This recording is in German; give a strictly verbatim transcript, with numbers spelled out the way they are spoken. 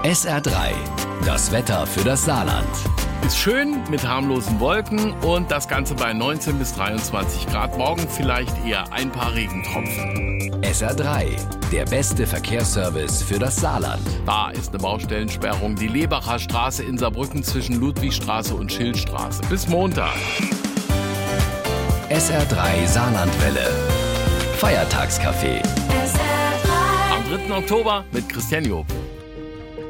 S R drei, das Wetter für das Saarland. Ist schön mit harmlosen Wolken und das Ganze bei neunzehn bis dreiundzwanzig Grad. Morgen vielleicht eher ein paar Regentropfen. S R drei, der beste Verkehrsservice für das Saarland. Da ist eine Baustellensperrung, die Lebacher Straße in Saarbrücken zwischen Ludwigstraße und Schildstraße. Bis Montag. S R drei Saarlandwelle. Feiertagscafé. Am dritten Oktober mit Christian Job.